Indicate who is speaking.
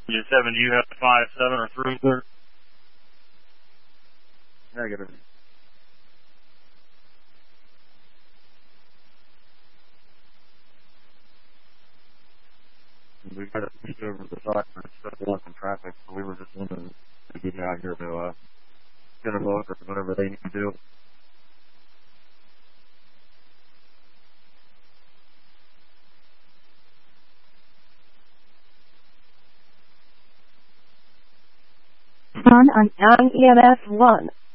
Speaker 1: You 7, do you have 5, 7, or 3, sir?
Speaker 2: Negative. We've got it pushed over the side for stuck in traffic, so we were just wanting to get out here to get a look or whatever they need to do.
Speaker 3: Turn on EMS 1.